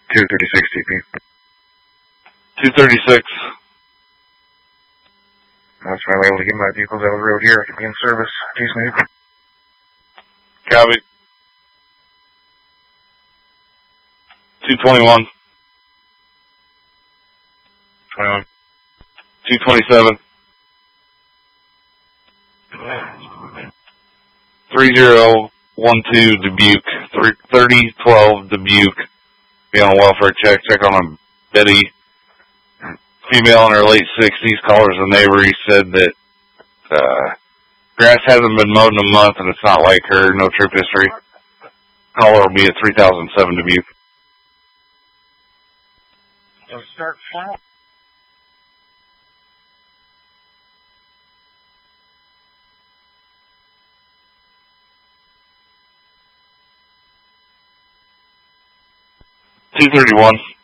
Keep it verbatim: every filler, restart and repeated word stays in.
two thirty-six T P. two thirty-six. That's my way able to get my vehicles out of the road here. I can be in service. Peace, mate. Copy. two twenty-one. twenty-one. two twenty-seven. three zero one two Dubuque. thirty twelve Dubuque. Be on a welfare check. Check on a Betty. Female in her late sixties. Callers a neighbor. He said that uh, grass hasn't been mowed in a month and it's not like her. No trip history. Caller will be at three thousand seven Dubuque. So start flat. two thirty-one.